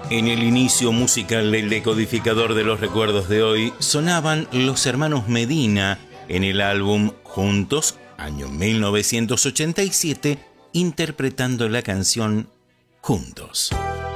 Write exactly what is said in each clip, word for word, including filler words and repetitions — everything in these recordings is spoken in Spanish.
En el inicio musical del decodificador de los recuerdos de hoy sonaban los hermanos Medina en el álbum Juntos, año mil novecientos ochenta y siete, interpretando la canción Juntos.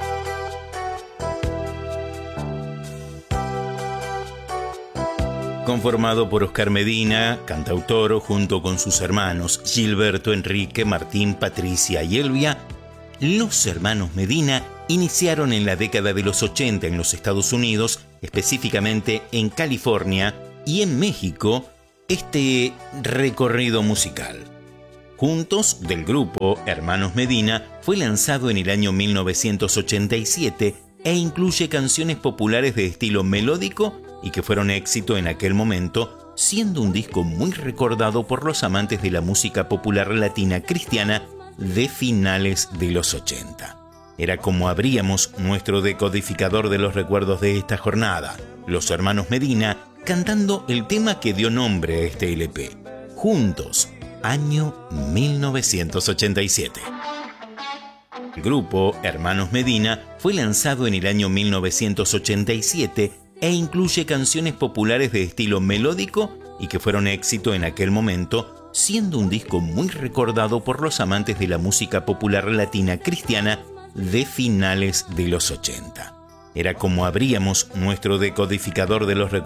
Conformado por Oscar Medina, cantautor, junto con sus hermanos Gilberto, Enrique, Martín, Patricia y Elvia, los hermanos Medina iniciaron en la década de los ochenta en los Estados Unidos, específicamente en California y en México, este recorrido musical. Juntos, del grupo Hermanos Medina, fue lanzado en el año mil novecientos ochenta y siete e incluye canciones populares de estilo melódico y que fueron éxito en aquel momento, siendo un disco muy recordado por los amantes de la música popular latina cristiana de finales de los ochenta. Era como abríamos nuestro decodificador de los recuerdos de esta jornada, los hermanos Medina cantando el tema que dio nombre a este L P, Juntos, año mil novecientos ochenta y siete. El grupo Hermanos Medina fue lanzado en el año mil novecientos ochenta y siete e incluye canciones populares de estilo melódico y que fueron éxito en aquel momento, siendo un disco muy recordado por los amantes de la música popular latina cristiana de finales de los ochenta. Era como abríamos nuestro decodificador de los recuerdos